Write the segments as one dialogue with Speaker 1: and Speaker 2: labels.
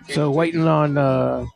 Speaker 1: So waiting on the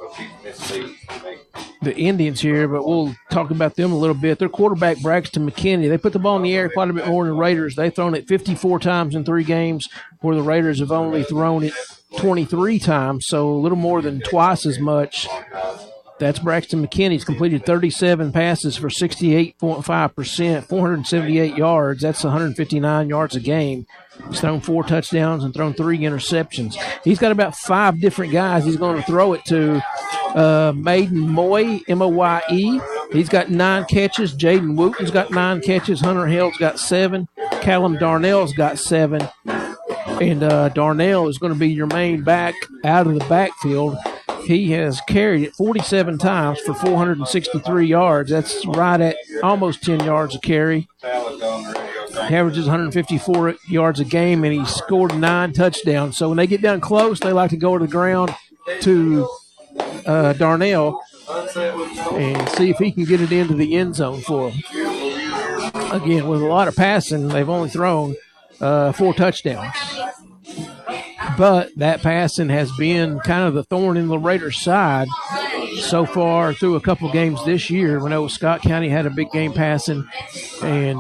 Speaker 1: Indians here, but we'll talk about them a little bit. Their quarterback, Braxton McKinney, they put the ball in the air quite a bit more than the Raiders. They've thrown it 54 times in 3 games, where the Raiders have only thrown it 23 times, so a little more than twice as much. That's Braxton McKinney. He's completed 37 passes for 68.5%, 478 yards. That's 159 yards a game. He's thrown 4 touchdowns and thrown 3 interceptions. He's got about 5 different guys he's going to throw it to. Maiden Moye, M-O-Y-E. He's got 9 catches. Jaden Wooten's got 9 catches. Hunter Hill's got 7. Callum Darnell's got 7. And Darnell is going to be your main back out of the backfield. He has carried it 47 times for 463 yards. That's right at almost 10 yards a carry. He averages 154 yards a game, and he scored 9 touchdowns. So when they get down close, they like to go to the ground to Darnell and see if he can get it into the end zone for him. Again, with a lot of passing, they've only thrown 4 touchdowns. But that passing has been kind of the thorn in the Raiders' side so far through a couple games this year. We know Scott County had a big game passing, and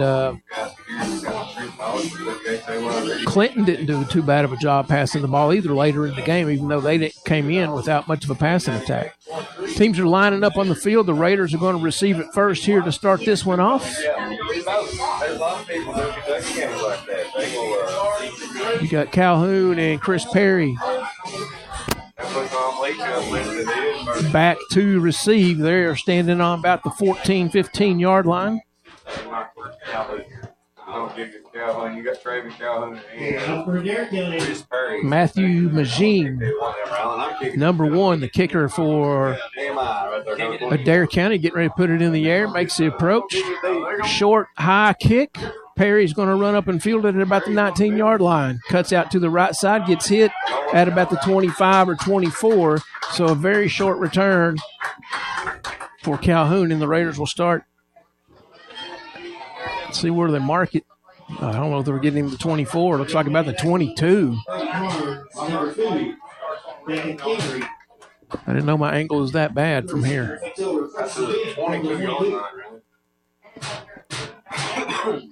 Speaker 1: Clinton didn't do too bad of a job passing the ball either later in the game, even though they came in without much of a passing attack. Teams are lining up on the field. The Raiders are going to receive it first here to start this one off. You got Calhoun and Chris Perry back to receive. They're standing on about the 14, 15-yard line.
Speaker 2: You got Travis Calhoun and Chris Perry.
Speaker 1: Matthew Magine, number 1, the kicker for Adair County, getting ready to put it in the air, makes the approach. Short, high kick. Perry's going to run up and field it at about the 19-yard line. Cuts out to the right side, gets hit at about the 25 or 24. So a very short return for Calhoun, and the Raiders will start. Let's see where they mark it. I don't know if they were getting him to 24. It looks like about the 22. I didn't know my angle was that bad from here.
Speaker 2: That's a 22-yard line, really.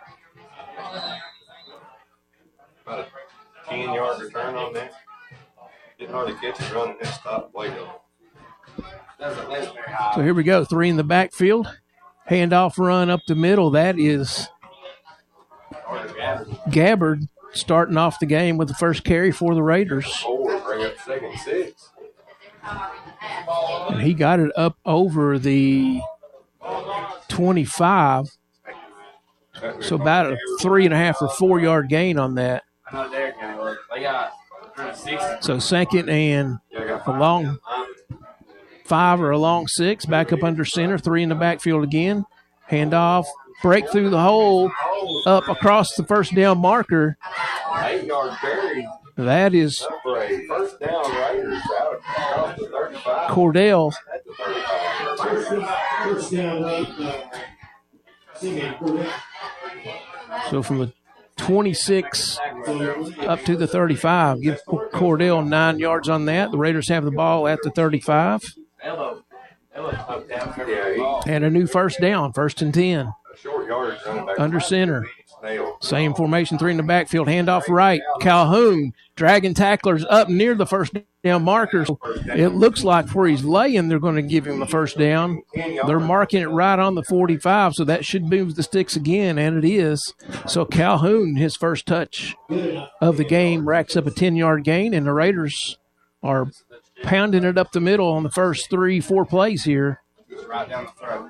Speaker 2: About a 10-yard return on that. Didn't hardly catch it running that stop way though.
Speaker 1: So here we go. 3 in the backfield. Handoff run up the middle. That is Gabbard starting off the game with the first carry for the Raiders.
Speaker 2: 4, bring up 2nd and 6.
Speaker 1: And he got it up over the 25. So about a 3.5 or 4 yard gain on that. So 2nd and a long 5 or a long 6, back up under center, 3 in the backfield again. Handoff, break through the hole, up across the first down marker.
Speaker 2: 8-yard carry.
Speaker 1: That is
Speaker 2: First down, Raiders out across the 35.
Speaker 1: Cordell.
Speaker 2: At the 35.
Speaker 1: So from the 26 up to the 35. Give Cordell 9 yards on that. The Raiders have the ball at the 35. And a new first down, 1st and 10.
Speaker 2: Short yardage
Speaker 1: under center. Same formation, 3 in the backfield. Handoff right. Calhoun dragging tacklers up near the first down markers. It looks like where he's laying, they're going to give him the first down. They're marking it right on the 45, so that should move the sticks again, and it is. So Calhoun, his first touch of the game, racks up a 10-yard gain, and the Raiders are pounding it up the middle on the first 3-4 plays here.
Speaker 2: Right down the throat.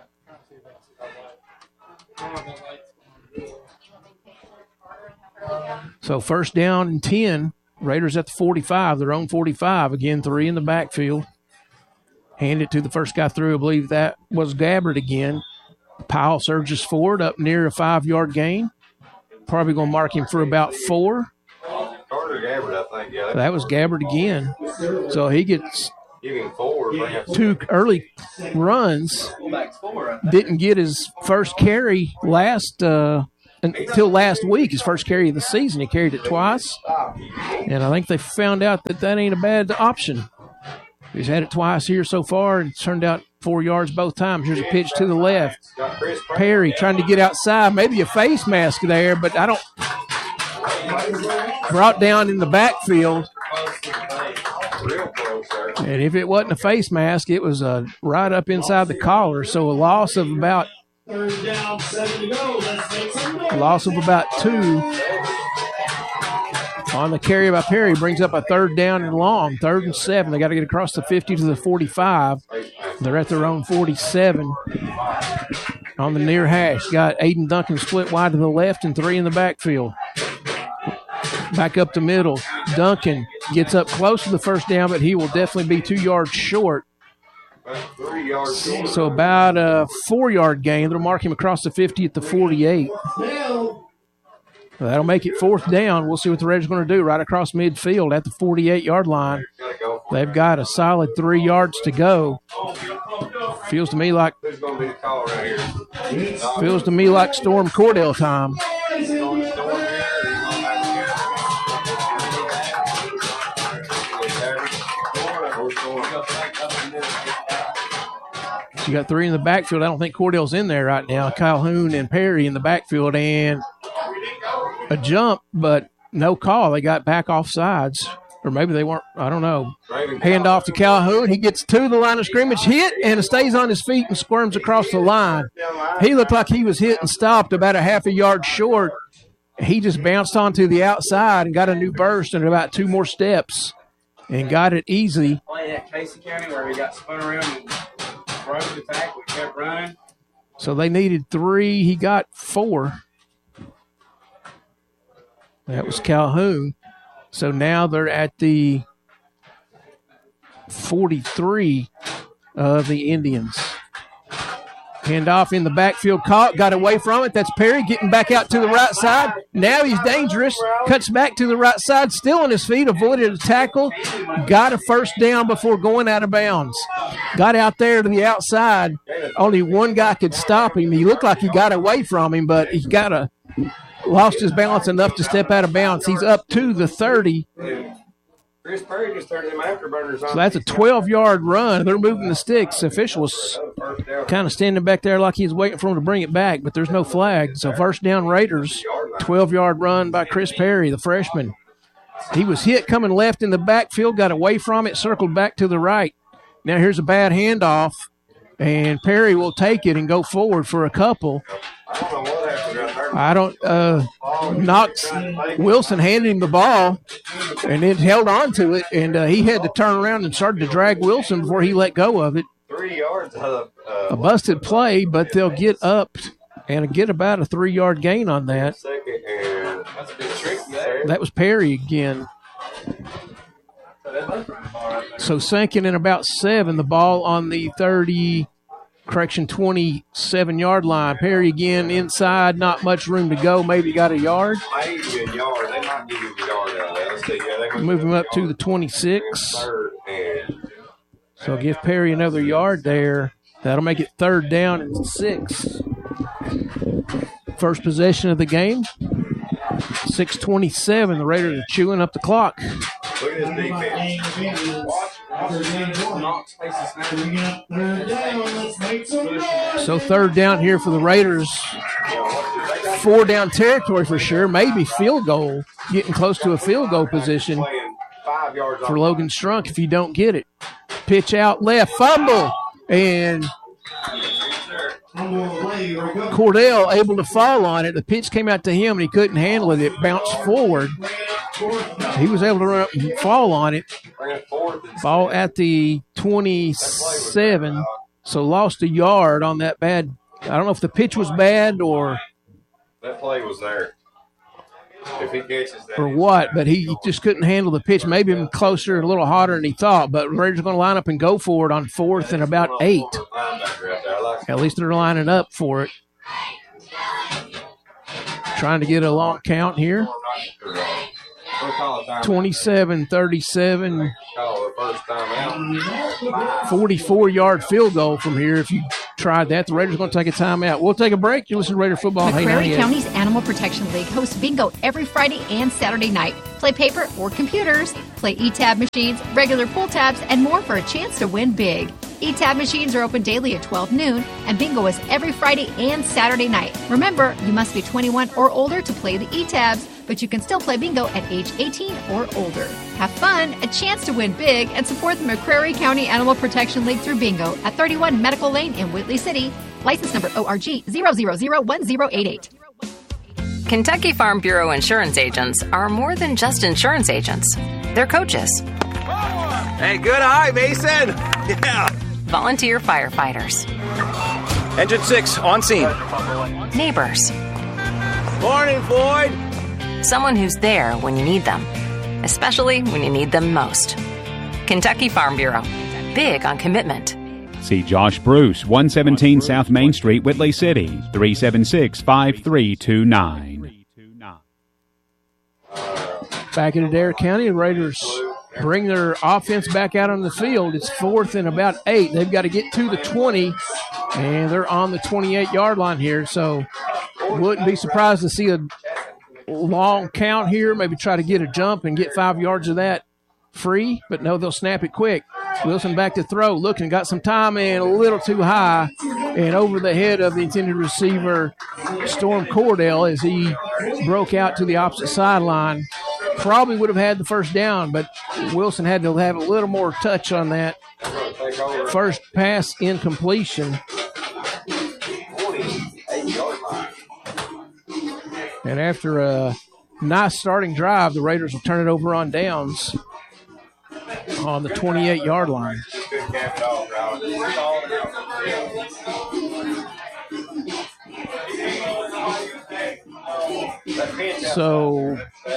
Speaker 1: So first down and 10. Raiders at the 45, their own 45. Again, 3 in the backfield. Hand it to the first guy through. I believe that was Gabbard again. Powell surges forward up near a 5-yard gain. Probably going to mark him for about 4.
Speaker 2: Carter Gabbard, I think. Yeah,
Speaker 1: that was Gabbard again. So he gets
Speaker 2: Giving 4.
Speaker 1: 2 early runs. Didn't get his first carry last until last week, his first carry of the season. He carried it twice, and I think they found out that ain't a bad option. He's had it twice here so far, and it's turned out 4 yards both times. Here's a pitch to the left. Perry trying to get outside, maybe a face mask there, but I don't. Brought down in the backfield. And if it wasn't a face mask, it was right up inside the collar. So a loss of about 2 on the carry by Perry brings up a 3rd down and long, 3rd and 7. They got to get across the 50 to the 45. They're at their own 47 on the near hash. Got Aiden Duncan split wide to the left and 3 in the backfield. Back up the middle. Duncan gets up close to the first down, but he will definitely be 2 yards short. So about a 4-yard gain. They'll mark him across the 50 at the 48. That'll make it 4th down. We'll see what the Reds are going to do right across midfield at the 48-yard line. They've got a solid 3 yards to go. Feels to me like Storm Cordell time. You got 3 in the backfield. I don't think Cordell's in there right now. Calhoun and Perry in the backfield, and a jump, but no call. They got back off sides. Or maybe they weren't. I don't know. Hand off to Calhoun. He gets to the line of scrimmage, hit, and stays on his feet and squirms across the line. He looked like he was hit and stopped about a half a yard short. He just bounced onto the outside and got a new burst and about 2 more steps and got it easy.
Speaker 3: Playing at Casey County where he got spun around and broke the tackle, kept running.
Speaker 1: So they needed 3. He got 4. That was Calhoun. So now they're at the 43 of the Indians. Handoff in the backfield, caught, got away from it. That's Perry getting back out to the right side. Now he's dangerous. Cuts back to the right side, still on his feet, avoided a tackle. Got a first down before going out of bounds. Got out there to the outside. Only one guy could stop him. He looked like he got away from him, but he lost his balance enough to step out of bounds. He's up to the 30.
Speaker 2: Chris Perry just turned them afterburners on.
Speaker 1: So that's a 12-yard run. They're moving the sticks. The official was kind of standing back there like he's waiting for him to bring it back, but there's no flag. So first down Raiders, 12-yard run by Chris Perry, the freshman. He was hit coming left in the backfield, got away from it, circled back to the right. Now here's a bad handoff, and Perry will take it and go forward for a couple. Knox Wilson handed him the ball and then held on to it, and he had to turn around and started to drag Wilson before he let go of it.
Speaker 2: 3 yards out of
Speaker 1: a busted play, but they'll get up and get about a 3-yard gain on that.
Speaker 2: second, and that's a big trick there.
Speaker 1: That was Perry again. So sinking in about 7, the ball on the 27-yard line. Perry again inside, not much room to go. Maybe got a yard.
Speaker 2: Maybe a yard. They might give you a yard out of that. Let's see. Yeah, they're gonna
Speaker 1: Move him up to the 26. So give Perry another yard there. That'll make it 3rd down and 6. First possession of the game. 6:27. The Raiders are chewing up the clock.
Speaker 2: Look at this defense.
Speaker 1: So 3rd down here for the Raiders. 4 down territory for sure. Maybe field goal. Getting close to a field goal position for Logan Strunk if you don't get it. Pitch out left. Fumble. And Cordell able to fall on it. The pitch came out to him and he couldn't handle it. It bounced forward. He was able to run up and fall on it. Fall at the 27. So lost a yard on that bad. I don't know if the pitch was bad or
Speaker 2: that play was there. If he catches that,
Speaker 1: or what, but he just couldn't handle the pitch. Maybe even closer and a little hotter than he thought. But Raiders are going to line up and go for it on 4th and about 8. At least they're lining up for it. Trying to get a long count here. 27-37. 44-yard field goal from here if you tried that. The Raiders are going to take a timeout. We'll take a break. You listen to Raider Football.
Speaker 4: McCrary County's Animal Protection League hosts bingo every Friday and Saturday night. Play paper or computers, play e-tab machines, regular pull tabs, and more for a chance to win big. E-tab machines are open daily at 12 noon, and bingo is every Friday and Saturday night. Remember, you must be 21 or older to play the e-tabs, but you can still play bingo at age 18 or older. Have fun, a chance to win big, and support the McCrary County Animal Protection League through bingo at 31 Medical Lane in Whitley City. License number ORG 0001088.
Speaker 5: Kentucky Farm Bureau insurance agents are more than just insurance agents. They're coaches.
Speaker 6: Hey, good eye, Mason. Yeah.
Speaker 5: Volunteer firefighters.
Speaker 6: Engine 6, on scene.
Speaker 5: Neighbors.
Speaker 6: Morning, Floyd.
Speaker 5: Someone who's there when you need them, especially when you need them most. Kentucky Farm Bureau. Big on commitment.
Speaker 7: See Josh Bruce, 117 South Main Street, Whitley City, 376-5329.
Speaker 1: Back in Adair County, the Raiders bring their offense back out on the field. It's 4th and about 8. They've got to get to the 20, and they're on the 28-yard line here. So wouldn't be surprised to see a long count here, maybe try to get a jump and get 5 yards of that free. But no, they'll snap it quick. Wilson back to throw, looking, got some time in, a little too high, and over the head of the intended receiver, Storm Cordell, as he broke out to the opposite sideline. Probably would have had the first down, but Wilson had to have a little more touch on that first pass incompletion. And after a nice starting drive, the Raiders will turn it over on downs on the 28-yard line. So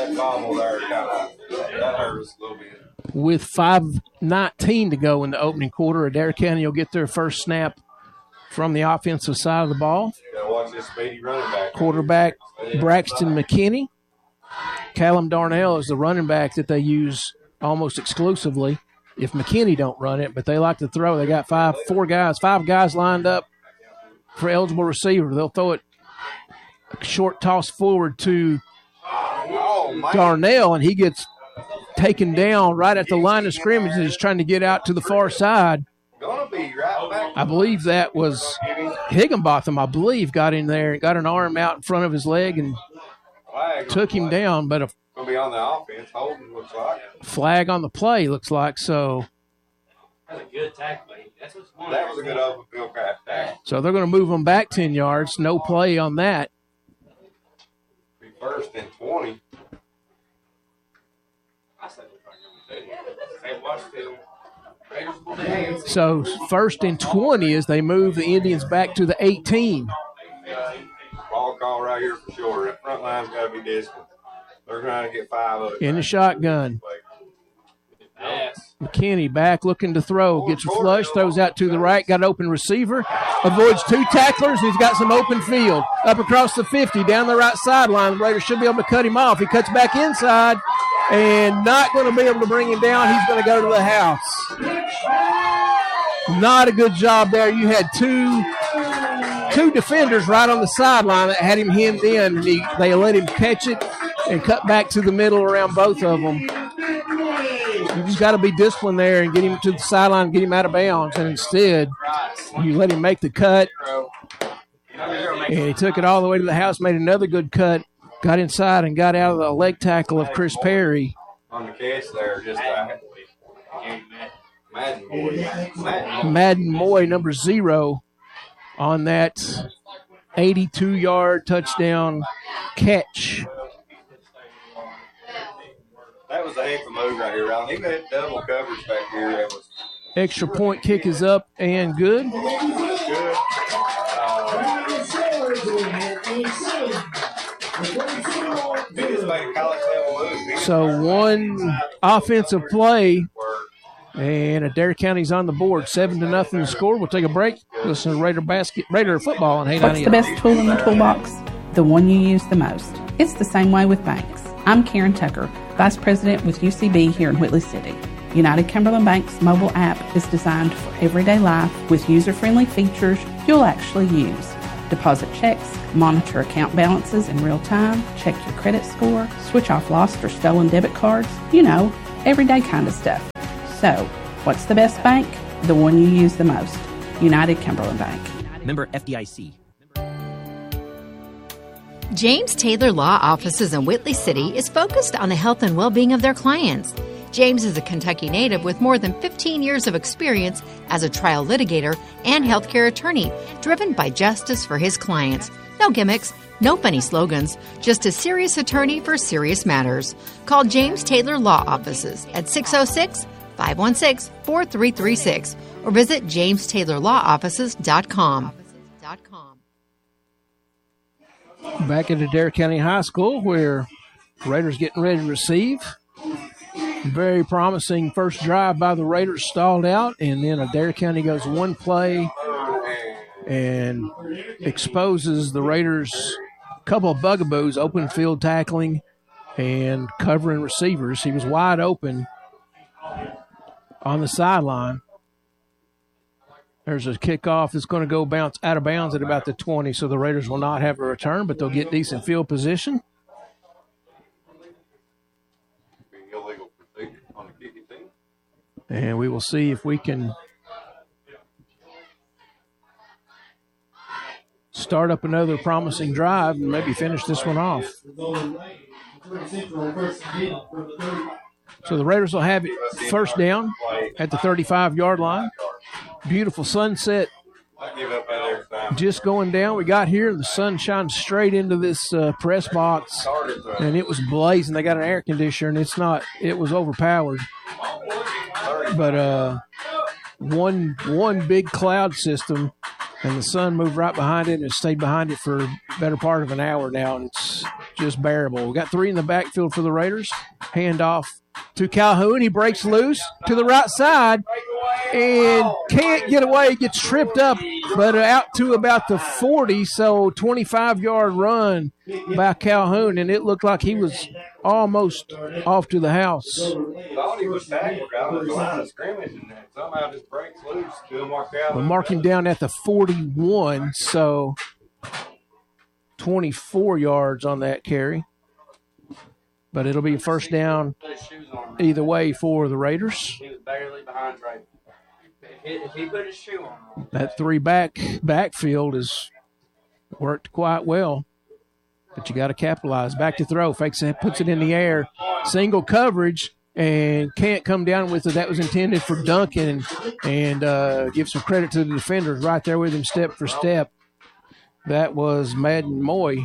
Speaker 1: with 5:19 to go in the opening quarter, Adair County will get their first snap from the offensive side of the ball. Quarterback Braxton McKinney. Callum Darnell is the running back that they use almost exclusively if McKinney don't run it, but they like to throw. They got five guys lined up for eligible receiver. They'll throw it a short toss forward to Darnell, and he gets taken down right at the line of scrimmage and is trying to get out to the far side. I believe that was Higginbotham, got in there and got an arm out in front of his leg and took him down, but a flag on the play looks like. So
Speaker 3: That's a good tackle.
Speaker 2: That was a good open field crash tackle.
Speaker 1: So they're going to move them back 10 yards. No play on that.
Speaker 2: Be 1st and 20.
Speaker 1: So 1st and 20 as they move the Indians back to the 18.
Speaker 2: Ball call right here for sure. That front line's got to be distant. They're trying to get 5 of it.
Speaker 1: In the shotgun. McKinney back looking to throw. Gets a flush, throws out to the right. Got an open receiver. Avoids 2 tacklers. He's got some open field. Up across the 50, down the right sideline. The Raiders should be able to cut him off. He cuts back inside and not going to be able to bring him down. He's going to go to the house. Not a good job there. You had two defenders right on the sideline that had him hemmed in, and they let him catch it and cut back to the middle around both of them. You just got to be disciplined there and get him to the sideline and get him out of bounds. And instead, you let him make the cut. And he took it all the way to the house, made another good cut, got inside and got out of the leg tackle of Chris Perry.
Speaker 2: On the catch there, just
Speaker 1: Madden Moy, number 0, on that 82-yard touchdown catch.
Speaker 2: That was a heck of a move right here, Ron. He had double coverage back here. That was
Speaker 1: extra point kick is up and good.
Speaker 2: good. He just made a college level move.
Speaker 1: So one offensive play, and Adair County's on the board. 7-0 the score. We'll take a break. Listen to Raider football on Hey
Speaker 8: What's the best tool in the toolbox? The one you use the most. It's the same way with banks. I'm Karen Tucker, Vice President with UCB here in Whitley City. United Cumberland Bank's mobile app is designed for everyday life with user-friendly features you'll actually use. Deposit checks, monitor account balances in real time, check your credit score, switch off lost or stolen debit cards, everyday kind of stuff. So, what's the best bank? The one you use the most. United Cumberland Bank.
Speaker 9: Member FDIC.
Speaker 4: James Taylor Law Offices in Whitley City is focused on the health and well-being of their clients. James is a Kentucky native with more than 15 years of experience as a trial litigator and healthcare attorney, driven by justice for his clients. No gimmicks, no funny slogans, just a serious attorney for serious matters. Call James Taylor Law Offices at 606-516-4336 or visit jamestaylorlawoffices.com.
Speaker 1: Back at Adair County High School, where Raiders getting ready to receive. Very promising first drive by the Raiders, stalled out, and then Adair County goes one play and exposes the Raiders' couple of bugaboos, open field tackling and covering receivers. He was wide open on the sideline. There's a kickoff that's going to go bounce out of bounds at about the 20, so the Raiders will not have a return, but they'll get decent field position. And we will see if we can start up another promising drive and maybe finish this one off. So the Raiders will have it first down at the 35-yard line. Beautiful sunset just going down. We got here, the sun shines straight into this press box, and it was blazing. They got an air conditioner, and it was overpowered. But one big cloud system, and the sun moved right behind it and stayed behind it for a better part of an hour now, and it's just bearable. We got three in the backfield for the Raiders. Handoff to Calhoun. He breaks loose to the right side and can't get away, gets tripped up, but out to about the 40, so 25-yard run by Calhoun, and it looked like he was almost off to the house.
Speaker 2: Thought he was tackled out of the line of scrimmage, and somehow just breaks loose.
Speaker 1: We'll mark him down at the 41, so 24 yards on that carry. But it'll be a first down either way for the Raiders.
Speaker 3: He was barely behind Drake. If he put his shoe on.
Speaker 1: That backfield has worked quite well. But you got to capitalize. Back to throw. Fakes it, puts it in the air. Single coverage and can't come down with it. That was intended for Duncan and give some credit to the defenders right there with him step for step. That was Madden Moy,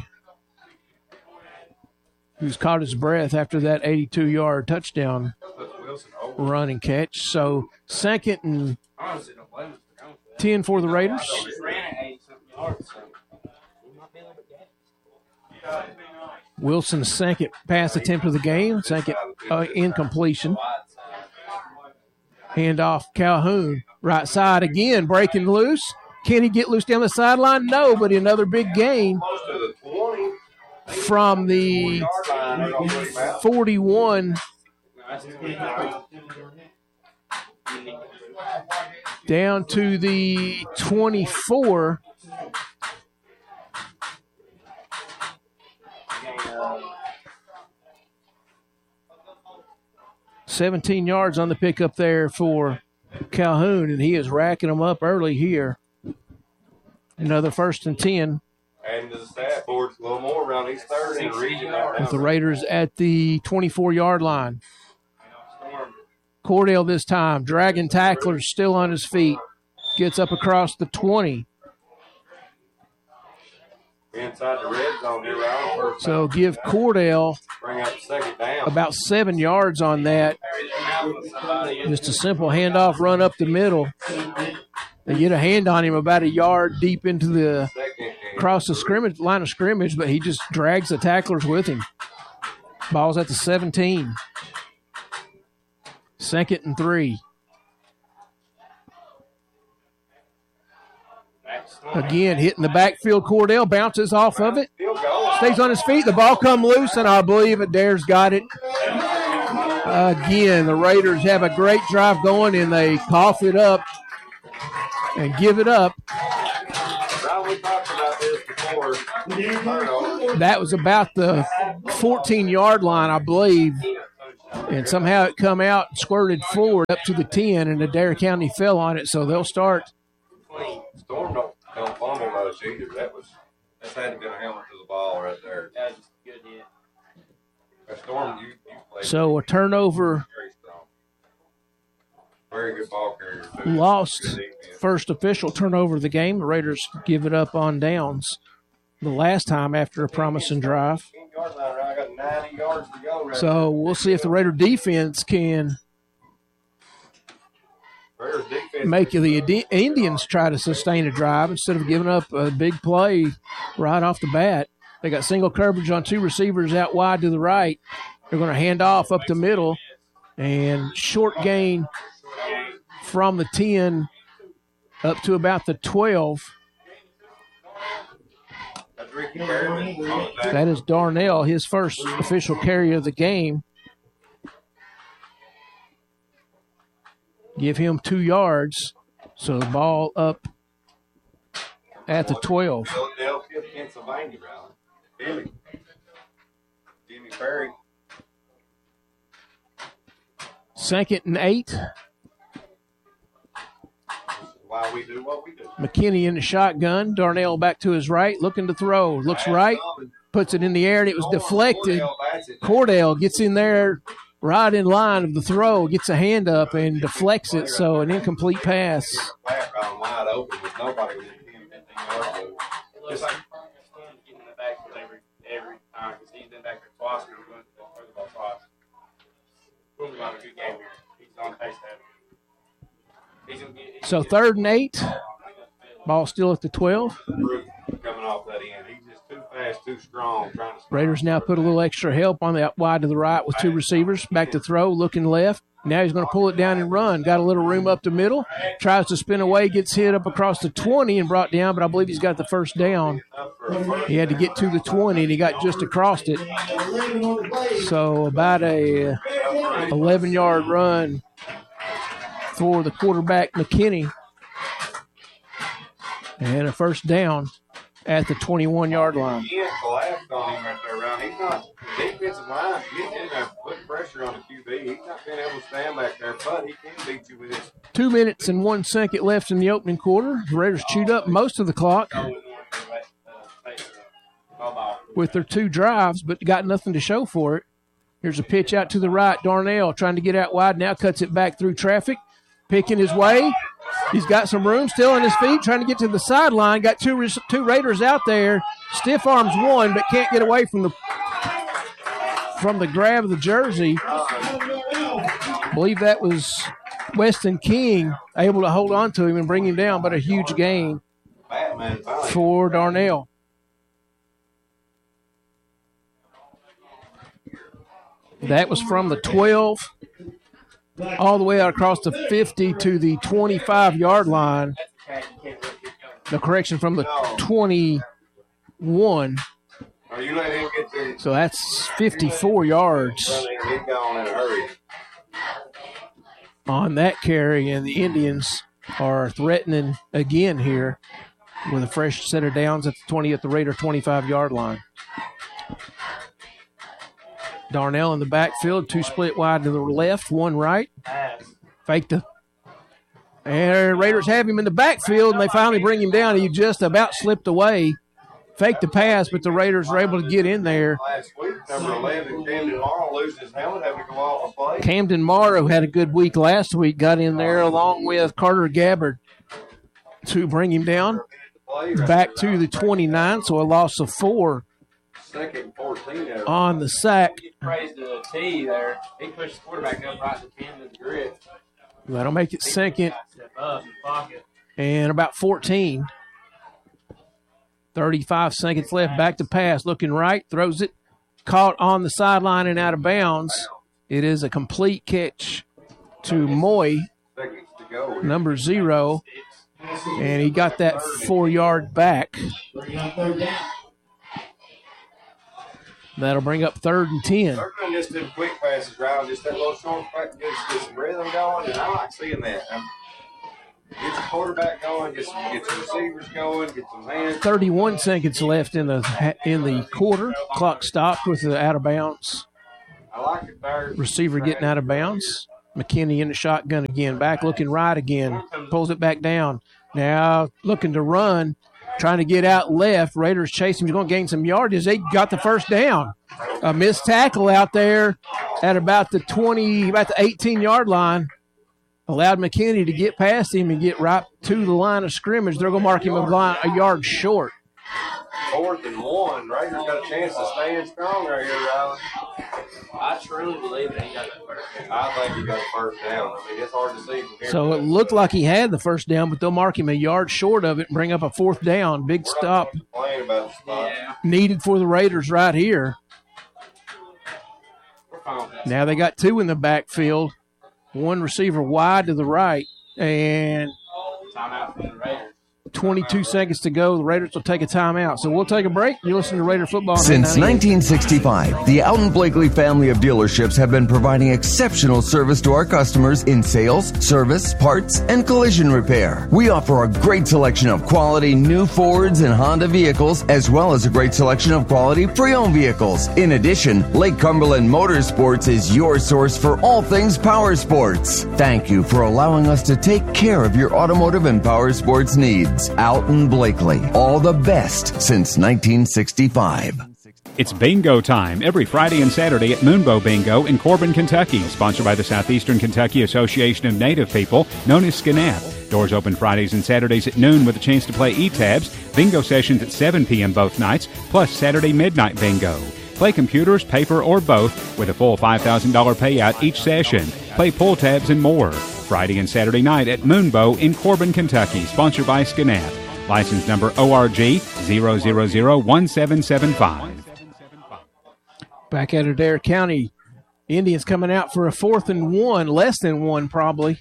Speaker 1: who's caught his breath after that 82-yard touchdown run and catch. So 2nd and 10 for the Raiders. Wilson's second pass attempt of the game, second incompletion. Handoff Calhoun, right side again, breaking loose. Can he get loose down the sideline? No, but another big gain from the 41 down to the 24. $17 yards on the pickup there for Calhoun, and he is racking them up early here. Another 1st and 10.
Speaker 2: Adding to the stat board a little more around these third in the region right now.
Speaker 1: With the Raiders at the 24-yard line. Cordell this time, dragging tacklers, still on his feet. Gets up across the 20.
Speaker 2: Inside the red zone here, Ryan.
Speaker 1: So give Cordell
Speaker 2: Bring up 2nd down.
Speaker 1: about 7 yards on that. Just a simple handoff run up the middle. They get a hand on him about a yard deep into the across the line of scrimmage, but he just drags the tacklers with him. Ball's at the 17. 2nd and 3. Again, hitting the backfield. Cordell bounces off of it. Stays on his feet. The ball come loose, and I believe Adair's got it. Again, the Raiders have a great drive going, and they cough it up and give it up.
Speaker 2: Ron, we talked about this before.
Speaker 1: That was about the 14-yard line, I believe. And somehow it come out and squirted forward up to the 10, and Adair County fell on it, so they'll start.
Speaker 2: Storm don't fumble much either. That had to be a helmet to the ball right there.
Speaker 3: That was good hit.
Speaker 2: Storm, you played
Speaker 1: So a turnover,
Speaker 2: very strong. Very good ball carrier, too.
Speaker 1: lost
Speaker 2: Good defense.
Speaker 1: first official turnover of the game. The Raiders give it up on downs the last time after a promising drive.
Speaker 2: 10-yard line, right? I got 90 yards to go right
Speaker 1: So we'll see if the Raider defense can
Speaker 2: there. Raiders defense
Speaker 1: make the Indians try to sustain a drive instead of giving up a big play right off the bat. They got single coverage on two receivers out wide to the right. They're going to hand off up the middle and short gain from the 10 up to about the 12.
Speaker 2: That's Ricky Perryman on the back.
Speaker 1: That is Darnell, his first official carry of the game. Give him 2 yards. So the ball up at the 12.
Speaker 2: Philadelphia, Pennsylvania, Rally. Jimmy Perry.
Speaker 1: 2nd and 8.
Speaker 2: Why we do what we do.
Speaker 1: McKinney in the shotgun. Darnell back to his right, looking to throw. Looks right, puts it in the air, and it was deflected. Cordell gets in there right in line of the throw, gets a hand up and deflects it, so an incomplete pass.
Speaker 2: Back on wide open with nobody within 10, 15 yards.
Speaker 3: It looks like Stan's getting in the backfield every time because he's been back there twice and we're going to throw the ball twice. We're going to have a good game here. He's on pace to have it.
Speaker 1: So 3rd and 8. Ball still at the 12.
Speaker 2: Coming off that end. He's just too fast, too strong. Trying to
Speaker 1: Raiders now put a little extra help on that wide to the right with 2 receivers. Back to throw, looking left. Now he's going to pull it down and run. Got a little room up the middle. Tries to spin away, gets hit up across the 20 and brought down, but I believe he's got the first down. He had to get to the 20, and he got just across it. So about a 11-yard run for the quarterback, McKinney. And a first down at the 21-yard line.
Speaker 2: He had collapsed on him right there, Ryan. He's not, the defensive line getting in there, putting pressure on the QB. He's not being able to stand back there, but he can beat you with his.
Speaker 1: 2 minutes and 1 second left in the opening quarter. The Raiders chewed up most of the clock with their 2 drives, but got nothing to show for it. Here's a pitch out to the right. Darnell trying to get out wide, now cuts it back through traffic, picking his way. He's got some room still on his feet, trying to get to the sideline. Got two Raiders out there. Stiff arms one, but can't get away from the grab of the jersey. I believe that was Weston King able to hold on to him and bring him down, but a huge gain for Darnell. That was from the 12 all the way out across the 50 to the 25-yard line. The correction from the 21. So that's 54 yards on that carry, and the Indians are threatening again here with a fresh set of downs at the 20 at the Raider 25-yard line. Darnell in the backfield, 2 split wide to the left, 1 right. Faked it. And Raiders have him in the backfield, and they finally bring him down. He just about slipped away. Faked the pass, but the Raiders were able to get in there.
Speaker 2: Last week, number 11, Camden Morrow loses his helmet, having to go off a play.
Speaker 1: Camden Morrow had a good week last week, got in there along with Carter Gabbard to bring him down back to the 29, so a loss of 4.
Speaker 2: 2nd and 14
Speaker 1: on the sack.
Speaker 3: Praise the T there. He pushed the quarterback up right to the pin of the grip.
Speaker 1: That'll make it 2nd
Speaker 3: Step up in the pocket.
Speaker 1: and about 14. 35 seconds left. Back to pass. Looking right. Throws it. Caught on the sideline and out of bounds. It is a complete catch to Moy, number 0. And he got that 4 yard back. That'll bring up 3rd and 10.
Speaker 2: They're doing just them quick passes, right? Just that little short pass, get some rhythm going, and I like seeing that. Get your quarterback going, get some receivers going, get some hands.
Speaker 1: 31 seconds left in the quarter. Clock stopped with the out of bounds.
Speaker 2: I like it there.
Speaker 1: Receiver getting out of bounds. McKinney in the shotgun again. Back looking right again. Pulls it back down. Now looking to run. Trying to get out left. Raiders chase him. He's going to gain some yardage. They got the first down. A missed tackle out there at about the 18-yard line. Allowed McKinney to get past him and get right to the line of scrimmage. They're going to mark him a yard short.
Speaker 2: 4th and 1. Raiders got a chance to stand strong right here, Riley.
Speaker 3: I truly believe that he got that first down.
Speaker 2: I think he got the first down. I mean, it's hard to see from here.
Speaker 1: So it looked like he had the first down, but they'll mark him a yard short of it and bring up a 4th down. Big stop
Speaker 2: Playing about the spot.
Speaker 1: needed for the Raiders right here. Now they got 2 in the backfield. 1 receiver wide to the right, and
Speaker 3: Timeout for the Raiders.
Speaker 1: 22 seconds to go. The Raiders will take a timeout. So we'll take a break. You listen to Raider Football.
Speaker 9: Since 1965, the Alton Blakely family of dealerships have been providing exceptional service to our customers in sales, service, parts, and collision repair. We offer a great selection of quality new Fords and Honda vehicles, as well as a great selection of quality pre-owned vehicles. In addition, Lake Cumberland Motorsports is your source for all things power sports. Thank you for allowing us to take care of your automotive and power sports needs. Alton Blakely, all the best since 1965.
Speaker 7: It's bingo time every Friday and Saturday at Moonbow Bingo in Corbin, Kentucky, sponsored by the Southeastern Kentucky Association of Native People, known as SCNAP. Doors open Fridays and Saturdays at noon with a chance to play E-Tabs. Bingo sessions at 7 p.m. both nights, plus Saturday midnight bingo. Play computers, paper, or both with a full $5,000 payout each session. Play pull tabs and more. Friday and Saturday night at Moonbow in Corbin, Kentucky, sponsored by SCNAP. License number ORG 0001775.
Speaker 1: Back at Adair County, Indians coming out for a 4th and 1, less than 1 probably.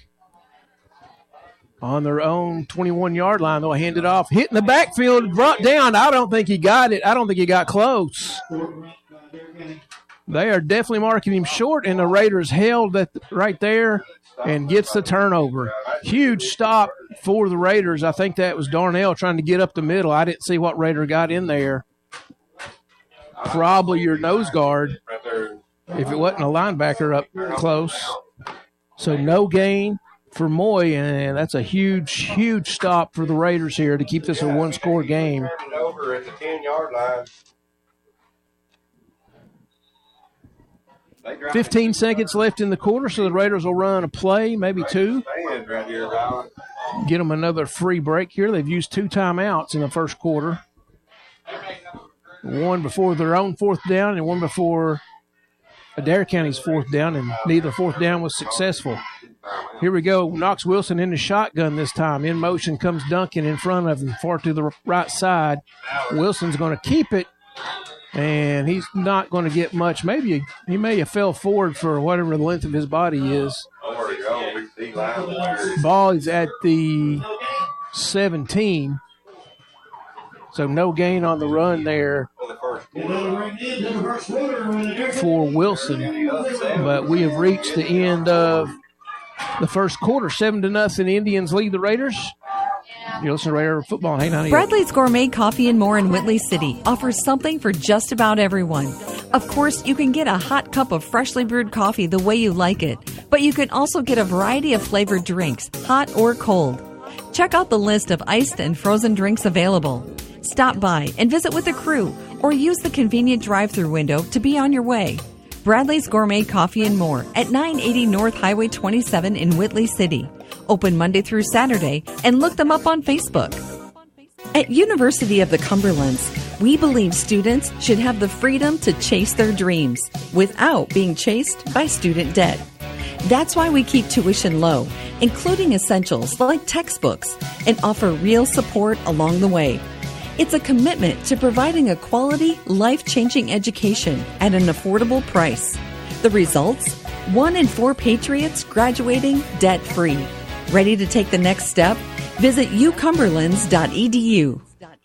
Speaker 1: On their own 21-yard line, they'll hand it off. Hit in the backfield, brought down. I don't think he got it. I don't think he got close. They are definitely marking him short, and the Raiders held that right there and gets the turnover. Huge stop for the Raiders. I think that was Darnell trying to get up the middle. I didn't see what Raider got in there. Probably your nose guard, if it wasn't a linebacker up close. So no gain for Moy, and that's a huge, huge stop for the Raiders here to keep this a one-score game.
Speaker 2: Over at the 10-yard line.
Speaker 1: 15 seconds left in the quarter, so the Raiders will run a play, maybe 2. Get them another free break here. They've used 2 timeouts in the first quarter. One before their own 4th down and one before Adair County's 4th down, and neither 4th down was successful. Here we go. Knox Wilson in the shotgun this time. In motion comes Duncan in front of him, far to the right side. Wilson's going to keep it. And he's not going to get much. Maybe he may have fell forward for whatever the length of his body is. Ball is at the 17. So no gain on the run there for Wilson. But we have reached the end of the first quarter. 7-0. Indians lead the Raiders. You listen to Raider Football. Hey, 98.
Speaker 10: Bradley's Gourmet Coffee and More in Whitley City offers something for just about everyone. Of course, you can get a hot cup of freshly brewed coffee the way you like it, but you can also get a variety of flavored drinks, hot or cold. Check out the list of iced and frozen drinks available. Stop by and visit with the crew, or use the convenient drive-thru window to be on your way. Bradley's Gourmet Coffee and More at 980 North Highway 27 in Whitley City. Open Monday through Saturday, and look them up on Facebook. At University of the Cumberlands, we believe students should have the freedom to chase their dreams without being chased by student debt. That's why we keep tuition low, including essentials like textbooks, and offer real support along the way. It's a commitment to providing a quality, life-changing education at an affordable price. The results? 1 in 4 Patriots graduating debt-free. Ready to take the next step? Visit ucumberlands.edu.